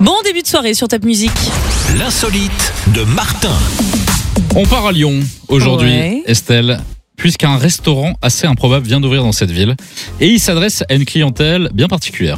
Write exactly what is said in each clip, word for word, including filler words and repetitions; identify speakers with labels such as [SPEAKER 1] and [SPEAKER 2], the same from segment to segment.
[SPEAKER 1] Bon début de soirée sur Top Music.
[SPEAKER 2] L'insolite de Martin.
[SPEAKER 3] On part à Lyon aujourd'hui,
[SPEAKER 1] Ouais.
[SPEAKER 3] Estelle, puisqu'un restaurant assez improbable vient d'ouvrir dans cette ville. Et il s'adresse à une clientèle bien particulière.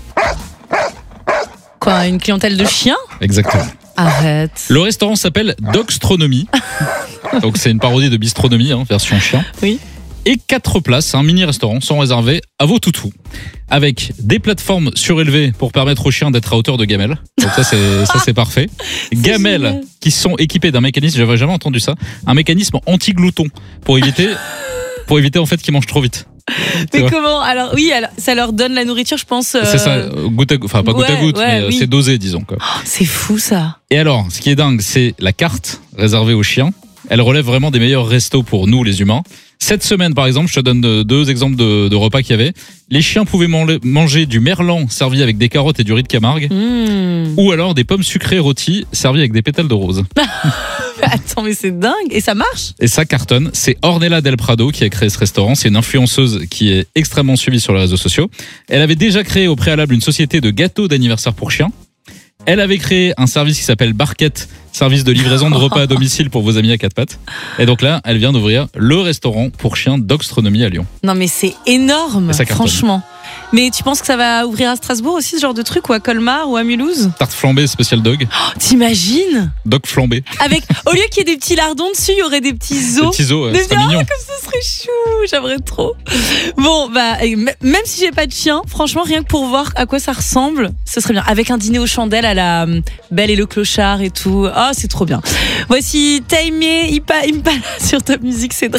[SPEAKER 1] Quoi, une clientèle de chiens?
[SPEAKER 3] Exactement.
[SPEAKER 1] Arrête.
[SPEAKER 3] Le restaurant s'appelle Dogstronomie. Donc c'est une parodie de Bistronomie, hein, version chien.
[SPEAKER 1] Oui.
[SPEAKER 3] Et quatre places, un mini-restaurant, sont réservés à vos toutous. Avec des plateformes surélevées pour permettre aux chiens d'être à hauteur de gamelles. Donc ça c'est, ça, c'est parfait. Gamelles
[SPEAKER 1] génial.
[SPEAKER 3] qui sont équipées d'un mécanisme, j'avais jamais entendu ça, un mécanisme anti-glouton pour éviter, pour éviter en fait qu'ils mangent trop vite.
[SPEAKER 1] Mais
[SPEAKER 3] vrai.
[SPEAKER 1] comment? Alors oui, alors, ça leur donne la nourriture, je pense. euh,
[SPEAKER 3] C'est ça, goutte à goutte, enfin pas goutte à
[SPEAKER 1] ouais,
[SPEAKER 3] goutte,
[SPEAKER 1] ouais,
[SPEAKER 3] mais
[SPEAKER 1] oui.
[SPEAKER 3] c'est dosé disons quoi.
[SPEAKER 1] C'est fou ça.
[SPEAKER 3] Et alors, ce qui est dingue, c'est la carte réservée aux chiens. Elle relève vraiment des meilleurs restos pour nous, les humains. Cette semaine, par exemple, je te donne de- deux exemples de, de repas qu'il y avait. Les chiens pouvaient man- manger du merlan servi avec des carottes et du riz de Camargue.
[SPEAKER 1] Mmh.
[SPEAKER 3] Ou alors des pommes sucrées rôties servies avec des pétales de rose.
[SPEAKER 1] Attends, mais c'est dingue. Et ça marche?
[SPEAKER 3] Et ça cartonne. C'est Ornella Del Prado qui a créé ce restaurant. C'est une influenceuse qui est extrêmement suivie sur les réseaux sociaux. Elle avait déjà créé au préalable une société de gâteaux d'anniversaire pour chiens. Elle avait créé un service qui s'appelle Barquette, service de livraison de repas à domicile pour vos amis à quatre pattes. Et donc là, elle vient d'ouvrir le restaurant pour chiens Dogstronomie à Lyon.
[SPEAKER 1] Non mais c'est énorme,
[SPEAKER 3] Et ça cartonne.
[SPEAKER 1] franchement. Mais tu penses que ça va ouvrir à Strasbourg aussi, ce genre de truc, ou à Colmar, ou à Mulhouse?
[SPEAKER 3] Tarte flambée spécial dog,
[SPEAKER 1] Oh, t'imagines?
[SPEAKER 3] dog flambé.
[SPEAKER 1] Avec, au lieu qu'il y ait des petits lardons dessus, il y aurait des petits
[SPEAKER 3] Des
[SPEAKER 1] os.
[SPEAKER 3] petits os, ouais,
[SPEAKER 1] Des
[SPEAKER 3] c'est
[SPEAKER 1] petits-
[SPEAKER 3] mignon.
[SPEAKER 1] Ah, comme ça serait chou, j'aimerais trop. Bon, bah, et m- même si j'ai pas de chien, franchement, rien que pour voir à quoi ça ressemble, ce serait bien. Avec un dîner aux chandelles à la hum, Belle et le Clochard et tout. Ah, c'est trop bien. Voici Taimé Impala sur Top Music, c'est